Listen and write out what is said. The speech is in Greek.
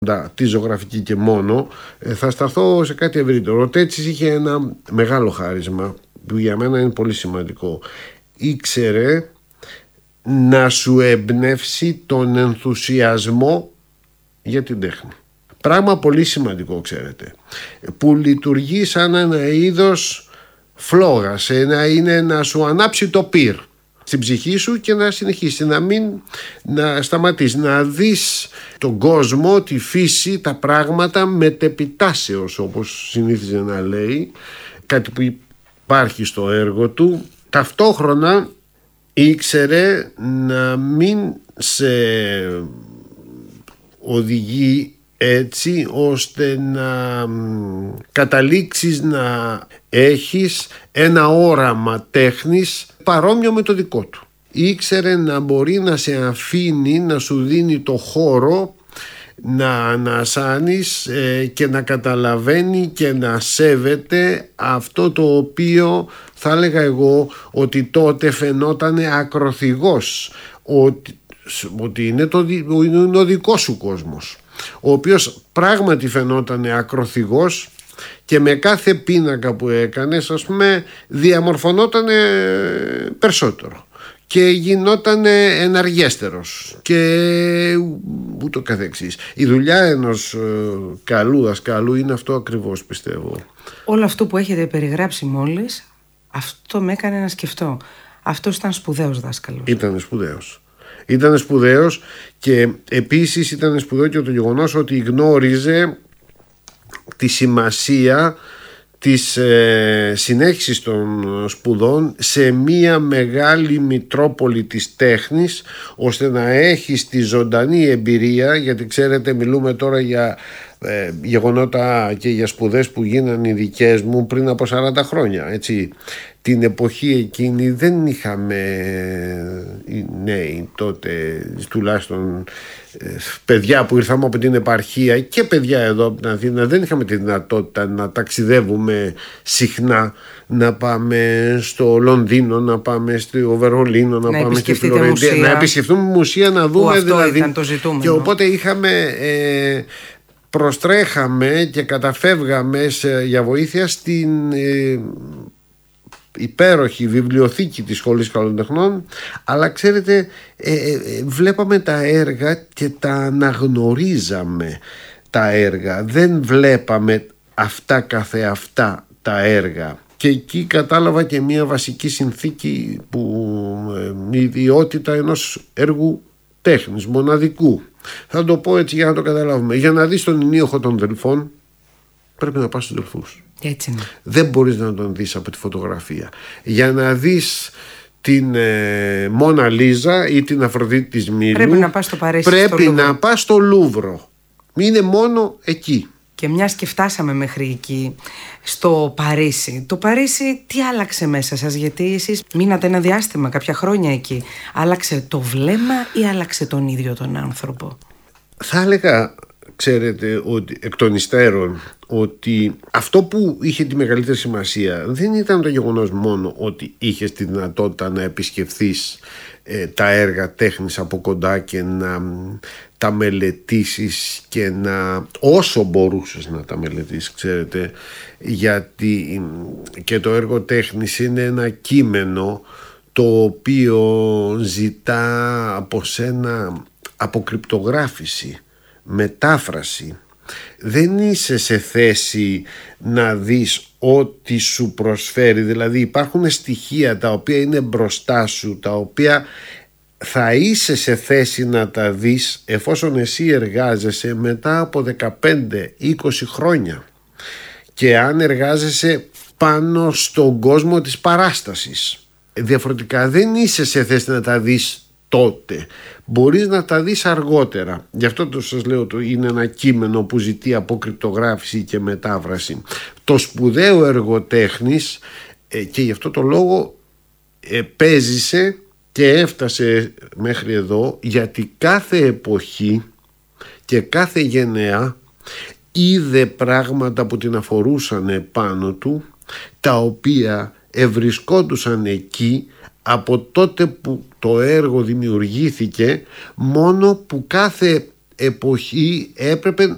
τη ζωγραφική και μόνο, θα σταθώ σε κάτι ευρύτερο. Ο Τέτσης είχε ένα μεγάλο χάρισμα που για μένα είναι πολύ σημαντικό. Ήξερε να σου εμπνεύσει τον ενθουσιασμό για την τέχνη. Πράγμα πολύ σημαντικό, ξέρετε, που λειτουργεί σαν ένα είδος φλόγας, είναι να σου ανάψει το πυρ στην ψυχή σου και να συνεχίσει, να σταματήσει, να δεις τον κόσμο, τη φύση, τα πράγματα μετεπιτάσεως, όπως συνήθιζε να λέει, κάτι που υπάρχει στο έργο του. Ταυτόχρονα ήξερε να μην σε οδηγεί έτσι ώστε να καταλήξεις να έχεις ένα όραμα τέχνης παρόμοιο με το δικό του. Ήξερε να μπορεί να σε αφήνει, να σου δίνει το χώρο να ανασάνεις και να καταλαβαίνει και να σέβεται αυτό το οποίο θα έλεγα εγώ ότι τότε φαινόταν ακροθυγός, ότι είναι ο δικός σου κόσμος, ο οποίος πράγματι φαινόταν ακροθυγός και με κάθε πίνακα που έκανες, ας πούμε, διαμορφωνόταν περισσότερο και γινόταν εναργέστερος και ούτω καθεξής. Η δουλειά ενός καλού δασκάλου είναι αυτό ακριβώς, πιστεύω. Όλο αυτό που έχετε περιγράψει μόλις, αυτό με έκανε να σκεφτώ. Αυτός ήταν σπουδαίος δάσκαλος. Ήταν σπουδαίος και επίσης ήταν σπουδαίο και το γεγονός ότι γνώριζε τη σημασία της συνέχισης των σπουδών σε μια μεγάλη μητρόπολη της τέχνης, ώστε να έχεις τη ζωντανή εμπειρία, γιατί ξέρετε μιλούμε τώρα για γεγονότα και για σπουδές που γίνανε οι δικές μου πριν από 40 χρόνια, έτσι. Την εποχή εκείνη δεν είχαμε οι νέοι τότε, τουλάχιστον παιδιά που ήρθαμε από την επαρχία και παιδιά εδώ από την Αθήνα, δεν είχαμε τη δυνατότητα να ταξιδεύουμε συχνά, να πάμε στο Λονδίνο, να πάμε στο Βερολίνο, να πάμε στη Φλωρεντία, να επισκεφτούμε μουσεία, να δούμε δηλαδή. Ήταν το ζητούμενο. Και οπότε προστρέχαμε και καταφεύγαμε για βοήθεια στην υπέροχη βιβλιοθήκη της Σχολής Καλών Τεχνών, αλλά ξέρετε βλέπαμε τα έργα και τα αναγνωρίζαμε τα έργα, δεν βλέπαμε αυτά καθεαυτά τα έργα. Και εκεί κατάλαβα και μια βασική συνθήκη, η ιδιότητα ενός έργου τέχνης, μοναδικού. Θα το πω έτσι για να το καταλάβουμε. Για να δεις τον ενίοχο των Δελφών πρέπει να πας στους Δελφούς. Έτσι είναι. Δεν μπορείς να τον δεις από τη φωτογραφία. Για να δεις την Μόνα Λίζα ή την Αφροδίτη της Μήλου πρέπει να πας στο Παρίσι, πρέπει να πας στο Λούβρο. Είναι μόνο εκεί. Και μιας και φτάσαμε μέχρι εκεί, στο Παρίσι. Το Παρίσι τι άλλαξε μέσα σας? Γιατί εσείς μείνατε ένα διάστημα, κάποια χρόνια εκεί. Άλλαξε το βλέμμα ή άλλαξε τον ίδιο τον άνθρωπο? Θα έλεγα, ξέρετε, ότι εκ των υστέρων, ότι αυτό που είχε τη μεγαλύτερη σημασία δεν ήταν το γεγονός μόνο ότι είχες τη δυνατότητα να επισκεφθείς τα έργα τέχνης από κοντά και να τα μελετήσεις και να, όσο μπορούσες να τα μελετήσεις, ξέρετε, γιατί και το έργο τέχνης είναι ένα κείμενο το οποίο ζητά από σένα αποκρυπτογράφηση, μετάφραση. Δεν είσαι σε θέση να δεις ό,τι σου προσφέρει, δηλαδή υπάρχουν στοιχεία τα οποία είναι μπροστά σου, τα οποία θα είσαι σε θέση να τα δεις εφόσον εσύ εργάζεσαι μετά από 15-20 χρόνια και αν εργάζεσαι πάνω στον κόσμο της παράστασης. Διαφορετικά δεν είσαι σε θέση να τα δεις τότε, μπορείς να τα δεις αργότερα. Γι' αυτό το σας λέω, είναι ένα κείμενο που ζητεί αποκρυπτογράφηση και μετάφραση. Το σπουδαίο έργο τέχνης και γι' αυτό το λόγο επέζησε και έφτασε μέχρι εδώ, γιατί κάθε εποχή και κάθε γενεά είδε πράγματα που την αφορούσαν πάνω του, τα οποία ευρισκόντουσαν εκεί από τότε που το έργο δημιουργήθηκε, μόνο που κάθε εποχή έπρεπε